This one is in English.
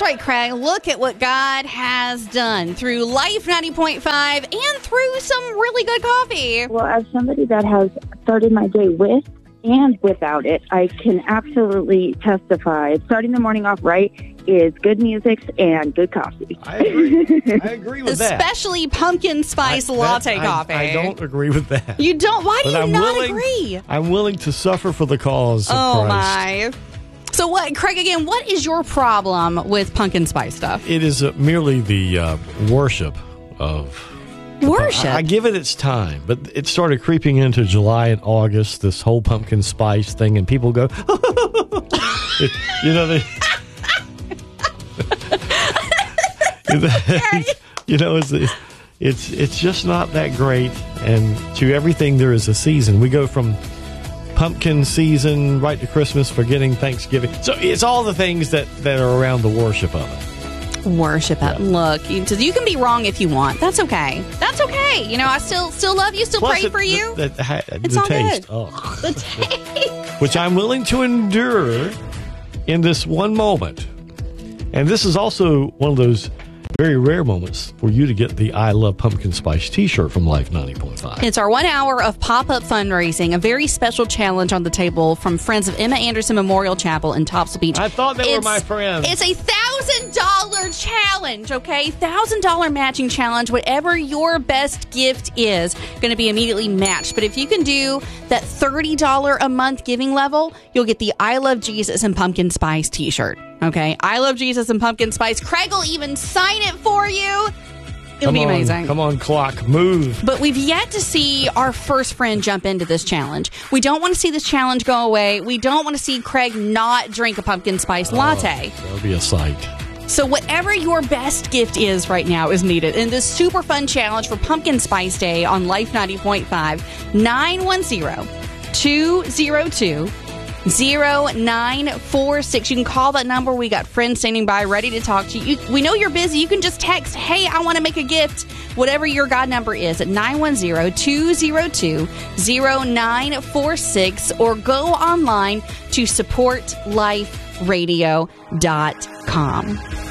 right, Craig. Look at what God has done through Life 90.5 and through some really good coffee. Well, as somebody that has started my day with and without it, I can absolutely testify. Starting the morning off right is good music and good coffee. I agree with that. Especially pumpkin spice latte coffee. I don't agree with that. You don't? Why do you not agree? I'm willing to suffer for the cause of Christ. My. So what, Craig, again, what is your problem with pumpkin spice stuff? It is merely the worship of... Worship? I give it its time, but it started creeping into July and August, this whole pumpkin spice thing, and people go, it's just not that great, and to everything there is a season. We go from pumpkin season right to Christmas, forgetting Thanksgiving. So it's all the things that are around the worship of it. Worship it. Yeah. Look, you can be wrong if you want. That's okay. That's okay. You know, I still love you, still pray for you. It's all taste. Good. Oh. The taste. Which I'm willing to endure in this one moment. And this is also one of those very rare moments for you to get the I Love Pumpkin Spice t-shirt from Life 90.5. It's our 1 hour of pop-up fundraising, a very special challenge on the table from Friends of Emma Anderson Memorial Chapel in Topsail Beach. I thought they were my friends. It's a $1,000 challenge, okay? $1,000 matching challenge. Whatever your best gift is going to be immediately matched. But if you can do that $30 a month giving level, you'll get the I Love Jesus and Pumpkin Spice t-shirt. Okay, I Love Jesus and Pumpkin Spice. Craig will even sign it for you. It'll be amazing. Come on, clock, move. But we've yet to see our first friend jump into this challenge. We don't want to see this challenge go away. We don't want to see Craig not drink a pumpkin spice latte. That would be a sight. So whatever your best gift is right now is needed in this super fun challenge for Pumpkin Spice Day on Life 90.5. 910-202-0946. You can call that number. We got friends standing by ready to talk to you. We know you're busy. You can just text, hey, I want to make a gift, whatever your God number is, at 910-202-0946, or go online to supportliferadio.com.